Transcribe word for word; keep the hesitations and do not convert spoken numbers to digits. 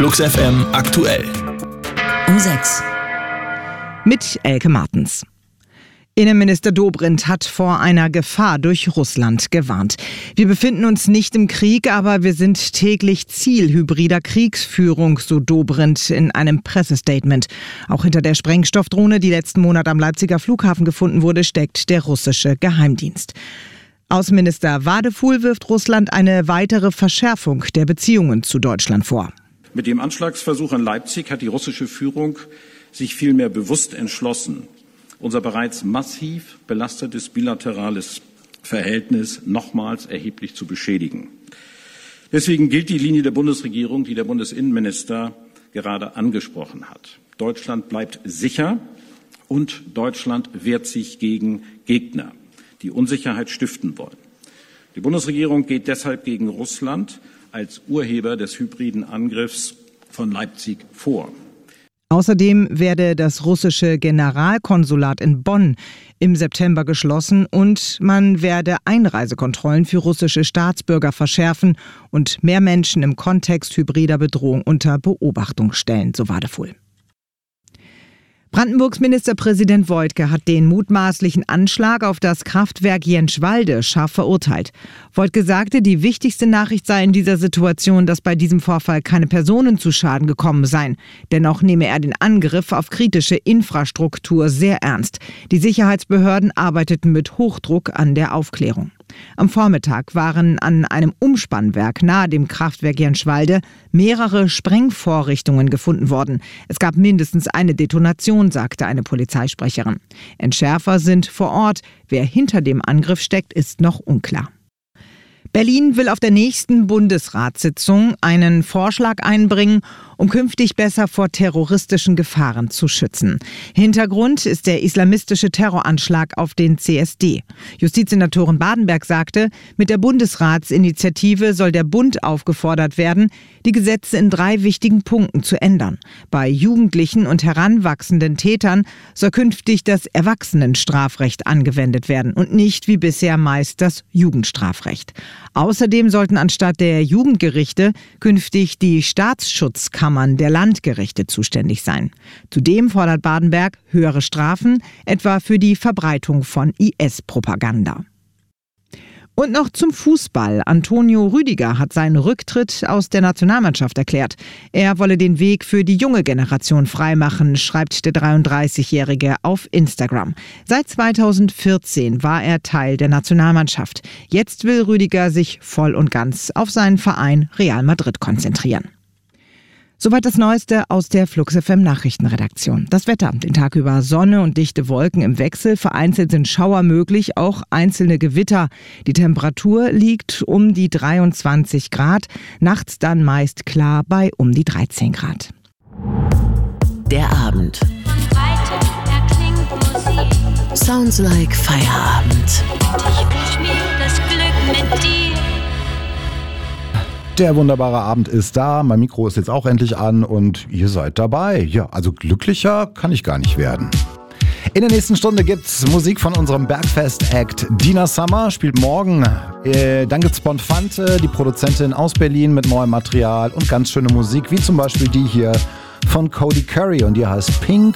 Flux F M aktuell. Um sechs. Mit Elke Martens. Innenminister Dobrindt hat vor einer Gefahr durch Russland gewarnt. Wir befinden uns nicht im Krieg, aber wir sind täglich Ziel hybrider Kriegsführung, so Dobrindt in einem Pressestatement. Auch hinter der Sprengstoffdrohne, die letzten Monat am Leipziger Flughafen gefunden wurde, steckt der russische Geheimdienst. Außenminister Wadefuhl wirft Russland eine weitere Verschärfung der Beziehungen zu Deutschland vor. Mit dem Anschlagsversuch in Leipzig hat die russische Führung sich vielmehr bewusst entschlossen, unser bereits massiv belastetes bilaterales Verhältnis nochmals erheblich zu beschädigen. Deswegen gilt die Linie der Bundesregierung, die der Bundesinnenminister gerade angesprochen hat. Deutschland bleibt sicher und Deutschland wehrt sich gegen Gegner, die Unsicherheit stiften wollen. Die Bundesregierung geht deshalb gegen Russland als Urheber des hybriden Angriffs von Leipzig vor. Außerdem werde das russische Generalkonsulat in Bonn im September geschlossen und man werde Einreisekontrollen für russische Staatsbürger verschärfen und mehr Menschen im Kontext hybrider Bedrohung unter Beobachtung stellen, so Wadefuhl. Brandenburgs Ministerpräsident Woidke hat den mutmaßlichen Anschlag auf das Kraftwerk Jentschwalde scharf verurteilt. Woidke sagte, die wichtigste Nachricht sei in dieser Situation, dass bei diesem Vorfall keine Personen zu Schaden gekommen seien. Dennoch nehme er den Angriff auf kritische Infrastruktur sehr ernst. Die Sicherheitsbehörden arbeiteten mit Hochdruck an der Aufklärung. Am Vormittag waren an einem Umspannwerk nahe dem Kraftwerk Jentschwalde mehrere Sprengvorrichtungen gefunden worden. Es gab mindestens eine Detonation, sagte eine Polizeisprecherin. Entschärfer sind vor Ort. Wer hinter dem Angriff steckt, ist noch unklar. Berlin will auf der nächsten Bundesratssitzung einen Vorschlag einbringen, um künftig besser vor terroristischen Gefahren zu schützen. Hintergrund ist der islamistische Terroranschlag auf den C S D. Justizsenatorin Badenberg sagte, mit der Bundesratsinitiative soll der Bund aufgefordert werden, die Gesetze in drei wichtigen Punkten zu ändern. Bei Jugendlichen und heranwachsenden Tätern soll künftig das Erwachsenenstrafrecht angewendet werden und nicht wie bisher meist das Jugendstrafrecht. Außerdem sollten anstatt der Jugendgerichte künftig die Staatsschutzkammern der Landgerichte zuständig sein. Zudem fordert Badenberg höhere Strafen, etwa für die Verbreitung von I S-Propaganda. Und noch zum Fußball. Antonio Rüdiger hat seinen Rücktritt aus der Nationalmannschaft erklärt. Er wolle den Weg für die junge Generation freimachen, schreibt der dreiunddreißigjährige auf Instagram. Seit zweitausendvierzehn war er Teil der Nationalmannschaft. Jetzt will Rüdiger sich voll und ganz auf seinen Verein Real Madrid konzentrieren. Soweit das Neueste aus der Flux F M Nachrichtenredaktion. Das Wetter, den Tag über Sonne und dichte Wolken im Wechsel. Vereinzelt sind Schauer möglich, auch einzelne Gewitter. Die Temperatur liegt um die dreiundzwanzig Grad, nachts dann meist klar bei um die dreizehn Grad. Der Abend. Sounds like Feierabend. Ich wünsch mir das Glück mit dir. Der wunderbare Abend ist da, mein Mikro ist jetzt auch endlich an und ihr seid dabei. Ja, also glücklicher kann ich gar nicht werden. In der nächsten Stunde gibt's Musik von unserem Bergfest-Act. Dina Summer spielt morgen. Äh, dann gibt's Bonfante, die Produzentin aus Berlin mit neuem Material und ganz schöne Musik, wie zum Beispiel die hier von Cody Curry und die heißt Pink